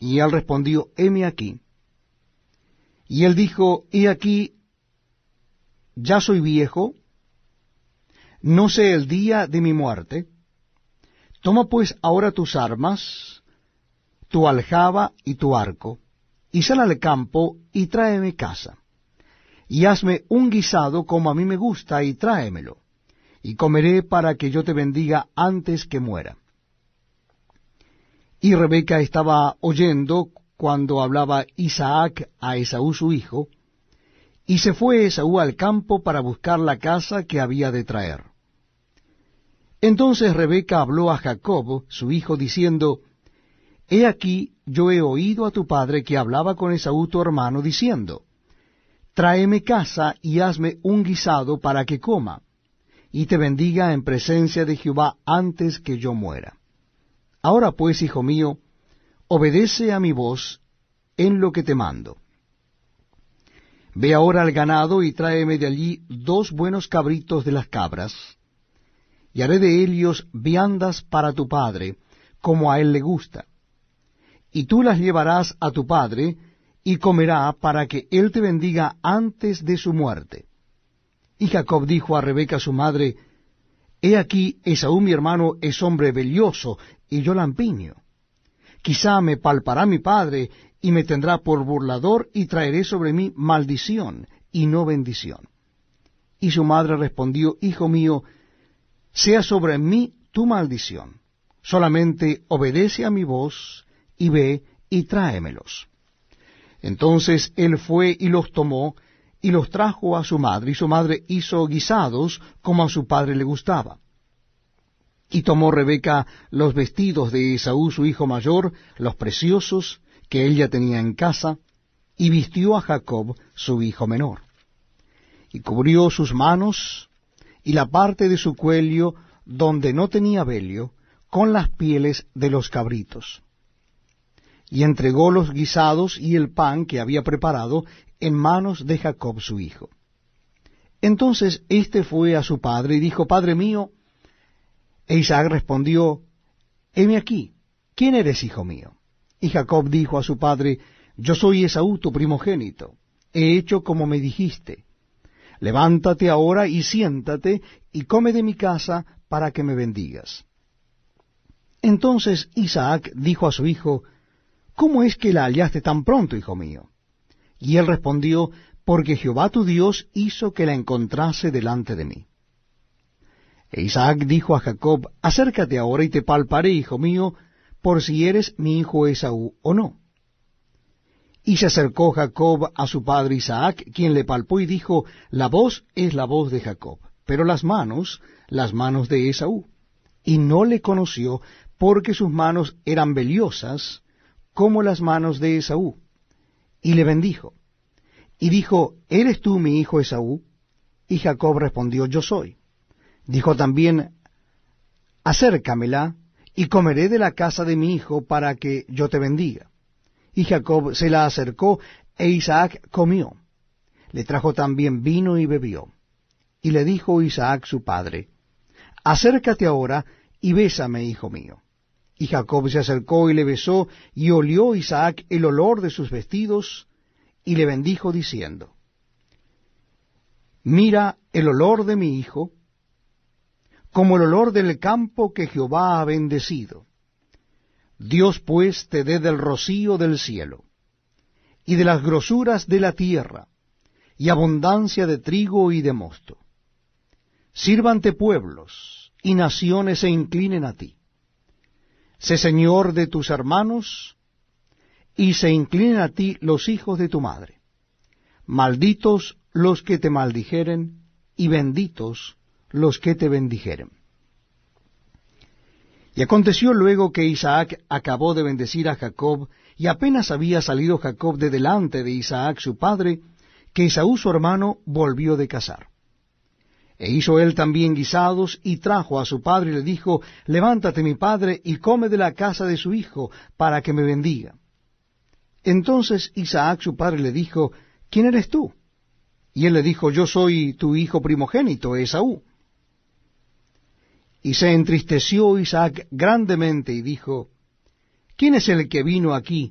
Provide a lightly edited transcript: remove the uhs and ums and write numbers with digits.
Y él respondió, heme aquí. Y él dijo, he aquí, ya soy viejo, no sé el día de mi muerte. Toma pues ahora tus armas, tu aljaba y tu arco, y sal al campo y tráeme caza. Y hazme un guisado como a mí me gusta, y tráemelo, y comeré para que yo te bendiga antes que muera. Y Rebeca estaba oyendo cuando hablaba Isaac a Esaú su hijo, y se fue Esaú al campo para buscar la caza que había de traer. Entonces Rebeca habló a Jacob, su hijo, diciendo, he aquí, yo he oído a tu padre que hablaba con Esaú tu hermano, diciendo, tráeme caza y hazme un guisado para que coma, y te bendiga en presencia de Jehová antes que yo muera. Ahora pues, hijo mío, obedece a mi voz en lo que te mando. Ve ahora al ganado y tráeme de allí 2 buenos cabritos de las cabras, y haré de ellos viandas para tu padre, como a él le gusta. Y tú las llevarás a tu padre, y comerá para que él te bendiga antes de su muerte. Y Jacob dijo a Rebeca su madre, he aquí, Esaú mi hermano es hombre belioso, y yo lampiño. Quizá me palpará mi padre, y me tendrá por burlador, y traeré sobre mí maldición, y no bendición. Y su madre respondió, hijo mío, sea sobre mí tu maldición, solamente obedece a mi voz, y ve y tráemelos. Entonces él fue y los tomó, y los trajo a su madre, y su madre hizo guisados como a su padre le gustaba. Y tomó Rebeca los vestidos de Esaú su hijo mayor, los preciosos, que ella tenía en casa, y vistió a Jacob su hijo menor. Y cubrió sus manos, y la parte de su cuello, donde no tenía vello, con las pieles de los cabritos. Y entregó los guisados y el pan que había preparado en manos de Jacob su hijo. Entonces éste fue a su padre y dijo, Padre mío. E Isaac respondió, heme aquí, ¿quién eres, hijo mío? Y Jacob dijo a su padre, yo soy Esaú tu primogénito, he hecho como me dijiste. Levántate ahora y siéntate, y come de mi casa, para que me bendigas. Entonces Isaac dijo a su hijo, ¿cómo es que la hallaste tan pronto, hijo mío? Y él respondió, porque Jehová tu Dios hizo que la encontrase delante de mí. E Isaac dijo a Jacob, acércate ahora y te palparé, hijo mío, por si eres mi hijo Esaú o no. Y se acercó Jacob a su padre Isaac, quien le palpó y dijo, la voz es la voz de Jacob, pero las manos de Esaú. Y no le conoció, porque sus manos eran veliosas, como las manos de Esaú. Y le bendijo. Y dijo, ¿eres tú mi hijo Esaú? Y Jacob respondió, yo soy. Dijo también, acércamela, y comeré de la casa de mi hijo, para que yo te bendiga. Y Jacob se la acercó, e Isaac comió. Le trajo también vino y bebió. Y le dijo Isaac su padre, acércate ahora, y bésame, hijo mío. Y Jacob se acercó y le besó, y olió Isaac el olor de sus vestidos, y le bendijo diciendo, mira el olor de mi hijo, como el olor del campo que Jehová ha bendecido. Dios pues te dé del rocío del cielo, y de las grosuras de la tierra, y abundancia de trigo y de mosto. Sírvante pueblos, y naciones se inclinen a ti. Sé señor de tus hermanos, y se inclinen a ti los hijos de tu madre. Malditos los que te maldijeren, y benditos los que te bendijeren. Y aconteció luego que Isaac acabó de bendecir a Jacob, y apenas había salido Jacob de delante de Isaac su padre, que Esaú su hermano volvió de cazar. E hizo él también guisados, y trajo a su padre, y le dijo, levántate mi padre, y come de la casa de su hijo, para que me bendiga. Entonces Isaac su padre le dijo, ¿quién eres tú? Y él le dijo, yo soy tu hijo primogénito, Esaú. Y se entristeció Isaac grandemente, y dijo, ¿quién es el que vino aquí